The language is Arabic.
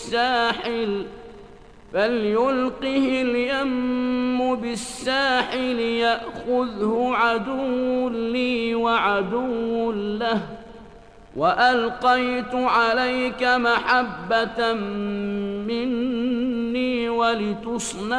بالساحل فليلقه اليم بالساحل يأخذه عدو لي وعدو له وألقيت عليك محبة مني ولتصنع